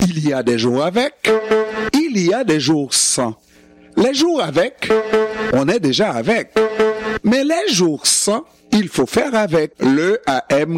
Il y a des jours avec, il y a des jours sans. Les jours avec, on est déjà avec. Mais les jours sans, il faut faire avec. Le AM